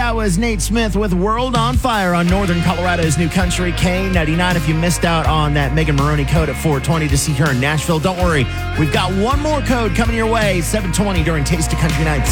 That was Nate Smith with World on Fire on Northern Colorado's New Country K99. If you missed out on that Megan Maroney code at 420 to see her in Nashville, don't worry. We've got one more code coming your way, 720 during Taste of Country Nights.